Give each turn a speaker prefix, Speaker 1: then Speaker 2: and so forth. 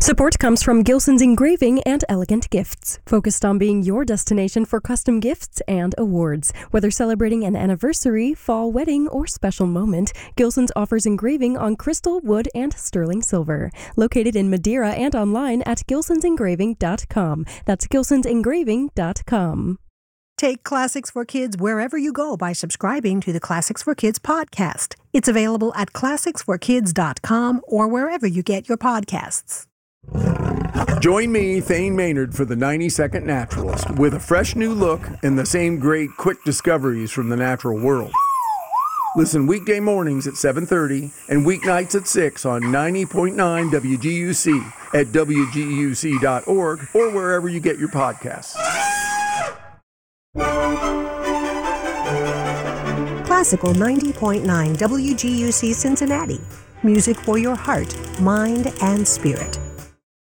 Speaker 1: Support comes from Gilson's Engraving and Elegant Gifts, focused on being your destination for custom gifts and awards. Whether celebrating an anniversary, fall wedding, or special moment, Gilson's offers engraving on crystal, wood, and sterling silver. Located in Madeira and online at gilsonsengraving.com. That's gilsonsengraving.com.
Speaker 2: Take Classics for Kids wherever you go by subscribing to the Classics for Kids podcast. It's available at classicsforkids.com or wherever you get your podcasts.
Speaker 3: Join me, Thane Maynard, for the 90-Second Naturalist, with a fresh new look and the same great quick discoveries from the natural world. Listen weekday mornings at 7:30 and weeknights at 6 on 90.9 WGUC at WGUC.org or wherever you get your podcasts.
Speaker 2: Classical 90.9 WGUC Cincinnati. Music for your heart, mind, and spirit.